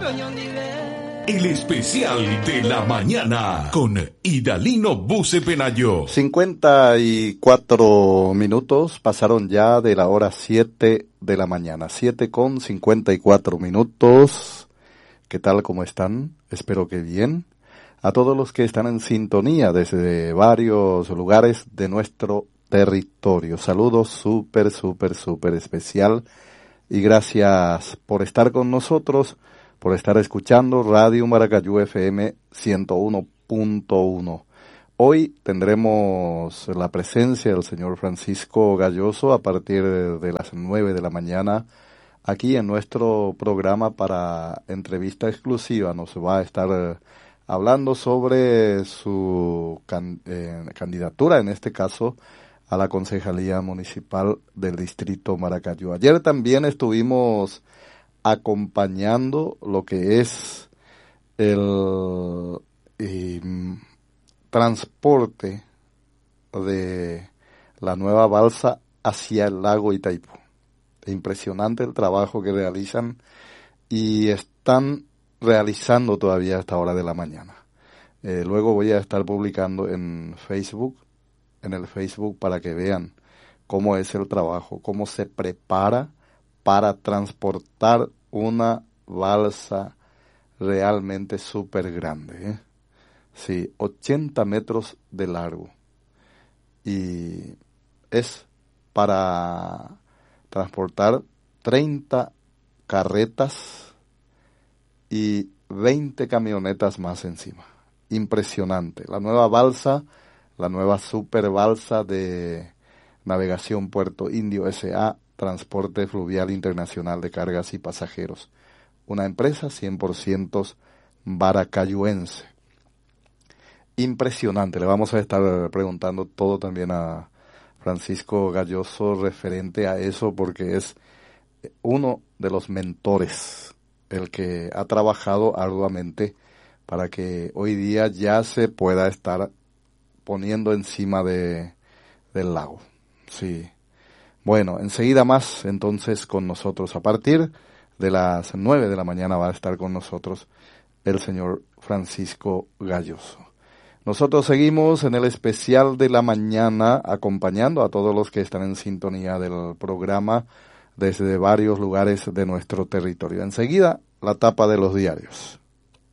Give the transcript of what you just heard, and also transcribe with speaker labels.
Speaker 1: El especial de la mañana con Idalino Buce Penayo.
Speaker 2: 54 minutos pasaron ya de la hora 7 de la mañana. 7:54. ¿Qué tal? ¿Cómo están? Espero que bien. A todos los que están en sintonía desde varios lugares de nuestro territorio. Saludos súper especial. Y gracias por estar con nosotros, por estar escuchando Radio Maracayú FM 101.1. Hoy tendremos la presencia del señor Francisco Galloso a partir de las 9 de la mañana aquí en nuestro programa para entrevista exclusiva. Nos va a estar hablando sobre su candidatura, en este caso, a la Concejalía Municipal del Distrito Maracayú. Ayer también estuvimos acompañando lo que es el transporte de la nueva balsa hacia el lago Itaipú. Impresionante el trabajo que realizan y están realizando todavía a esta hora de la mañana. Luego voy a estar publicando en el Facebook para que vean cómo es el trabajo, cómo se prepara para transportar una balsa realmente súper grande. Sí, 80 metros de largo. Y es para transportar 30 carretas y 20 camionetas más encima. Impresionante. La nueva balsa, la nueva super balsa de Navegación Puerto Indio S.A., Transporte Fluvial Internacional de Cargas y Pasajeros. Una empresa 100% baracayuense. Impresionante. Le vamos a estar preguntando todo también a Francisco Galloso referente a eso, porque es uno de los mentores, el que ha trabajado arduamente para que hoy día ya se pueda estar poniendo encima del lago. Sí. Bueno, enseguida más entonces con nosotros. A partir de las 9 de la mañana va a estar con nosotros el señor Francisco Galloso. Nosotros seguimos en el especial de la mañana acompañando a todos los que están en sintonía del programa desde varios lugares de nuestro territorio. Enseguida, la tapa de los diarios.